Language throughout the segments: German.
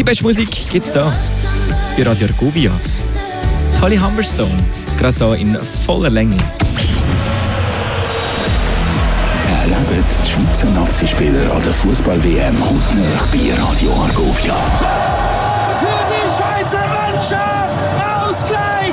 beste Musik gibt's da bei Radio Argovia. Holly Humberstone, gerade hier in voller Länge. Erlebt die Schweizer Nazi-Spieler an der Fußball-WM hautnah bei Radio Argovia. Für die Schweizer Mannschaft Ausgleich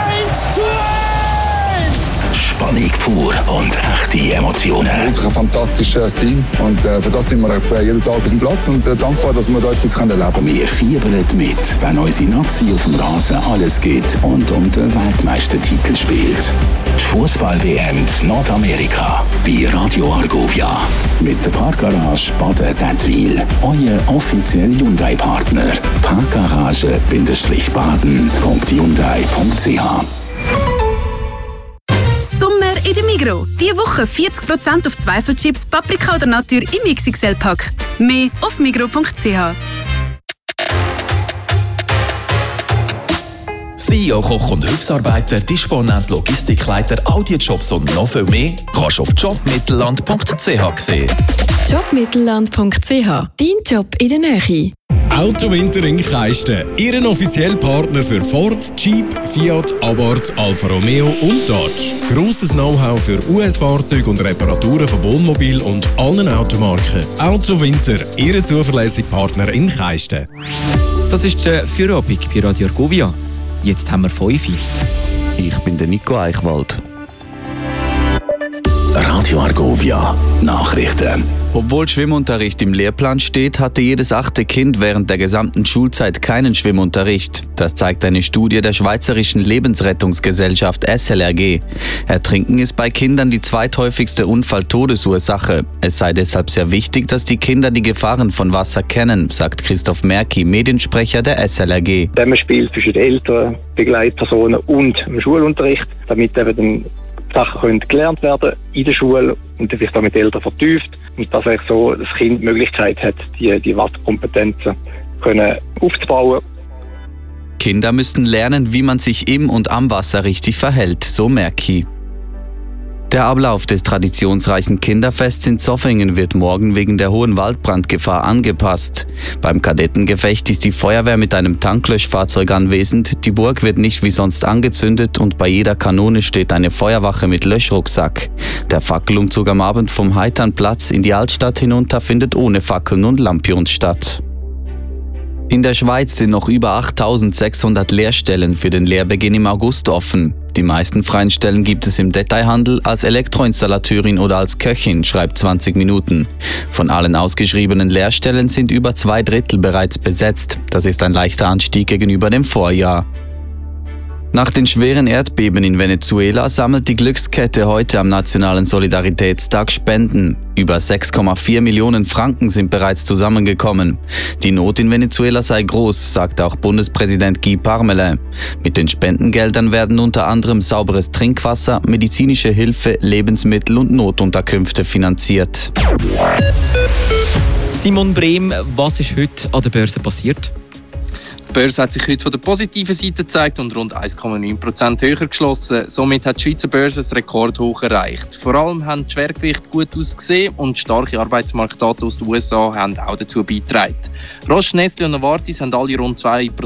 1:1. Spannung pur und echte Emotionen. Wirklich ein fantastisches Team und für das sind wir jeden Tag auf dem Platz und dankbar, dass wir da etwas erleben können. Wir fiebern mit, wenn unsere Nazi auf dem Rasen alles gibt und um den Weltmeistertitel spielt. Die Fußball-WM in Nordamerika bei Radio Argovia. Mit der Parkgarage Baden-Dettwil. Euer offizieller Hyundai-Partner. Parkgarage-baden.hyundai.ch. Sommer in der Migros. Diese Woche 40% auf Zweifelchips, Paprika oder Natur im XXL-Pack. Mehr auf migros.ch. CEO, Koch und Hilfsarbeiter, Disponent, Logistikleiter, all die Jobs und noch viel mehr kannst du auf jobmittelland.ch sehen. Jobmittelland.ch. Dein Job in der Nähe. Autowinter in Keisten. Ihren offiziellen Partner für Ford, Jeep, Fiat, Abarth, Alfa Romeo und Dodge. Grosses Know-how für US-Fahrzeuge und Reparaturen von Wohnmobil und allen Automarken. Autowinter, Ihr zuverlässiger Partner in Keisten. Das ist der Feierabend bei Radio Argovia. Jetzt haben wir 5. Ich bin der Nico Eichwald. Radio Argovia. Nachrichten. Obwohl Schwimmunterricht im Lehrplan steht, hatte jedes 8. Kind während der gesamten Schulzeit keinen Schwimmunterricht. Das zeigt eine Studie der Schweizerischen Lebensrettungsgesellschaft SLRG. Ertrinken ist bei Kindern die zweithäufigste Unfalltodesursache. Es sei deshalb sehr wichtig, dass die Kinder die Gefahren von Wasser kennen, sagt Christoph Merki, Mediensprecher der SLRG. Man spielt zwischen Eltern, Begleitpersonen und dem Schulunterricht, damit eben dann Sachen gelernt werden in der Schule und dann vielleicht auch mit Eltern vertieft. Und dass eigentlich so das Kind die Möglichkeit hat, die Wasserkompetenzen aufzubauen. Kinder müssten lernen, wie man sich im und am Wasser richtig verhält, so Merki. Der Ablauf des traditionsreichen Kinderfests in Zoffingen wird morgen wegen der hohen Waldbrandgefahr angepasst. Beim Kadettengefecht ist die Feuerwehr mit einem Tanklöschfahrzeug anwesend, die Burg wird nicht wie sonst angezündet und bei jeder Kanone steht eine Feuerwache mit Löschrucksack. Der Fackelumzug am Abend vom Heiternplatz in die Altstadt hinunter findet ohne Fackeln und Lampions statt. In der Schweiz sind noch über 8.600 Lehrstellen für den Lehrbeginn im August offen. Die meisten freien Stellen gibt es im Detailhandel, als Elektroinstallateurin oder als Köchin, schreibt 20 Minuten. Von allen ausgeschriebenen Lehrstellen sind über 2/3 bereits besetzt. Das ist ein leichter Anstieg gegenüber dem Vorjahr. Nach den schweren Erdbeben in Venezuela sammelt die Glückskette heute am Nationalen Solidaritätstag Spenden. Über 6,4 Millionen Franken sind bereits zusammengekommen. Die Not in Venezuela sei groß, sagt auch Bundespräsident Guy Parmelin. Mit den Spendengeldern werden unter anderem sauberes Trinkwasser, medizinische Hilfe, Lebensmittel und Notunterkünfte finanziert. Simon Brehm, was ist heute an der Börse passiert? Die Börse hat sich heute von der positiven Seite gezeigt und rund 1,9% höher geschlossen. Somit hat die Schweizer Börse das Rekordhoch erreicht. Vor allem haben die Schwergewichte gut ausgesehen und starke Arbeitsmarktdaten aus den USA haben auch dazu beigetragen. Roche, Nestlé und Novartis haben alle rund 2%